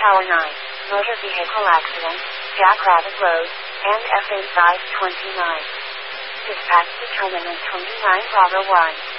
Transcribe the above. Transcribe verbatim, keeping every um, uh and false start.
Tower nine, motor vehicle accident, Jackrabbit Road, and F A five twenty-nine. Dispatch determinant twenty-nine Bravo one.